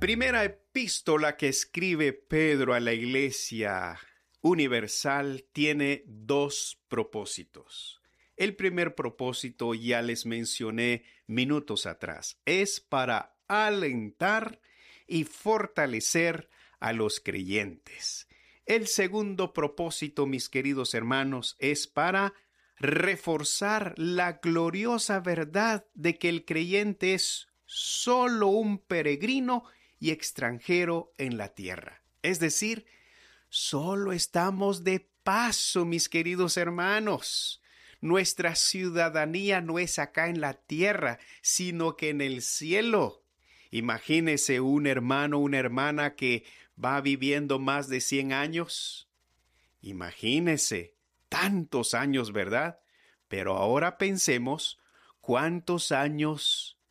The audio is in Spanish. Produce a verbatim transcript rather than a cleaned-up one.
Primera epístola que escribe Pedro a la Iglesia Universal tiene dos propósitos. El primer propósito ya les mencioné minutos atrás. Es para alentar y fortalecer a los creyentes. El segundo propósito, mis queridos hermanos, es para reforzar la gloriosa verdad de que el creyente es solo un peregrino y extranjero en la tierra. Es decir, solo estamos de paso, mis queridos hermanos. Nuestra ciudadanía no es acá en la tierra, sino que en el cielo. Imagínese un hermano, una hermana que va viviendo más de cien años. Imagínese, tantos años, ¿verdad? Pero ahora pensemos cuántos años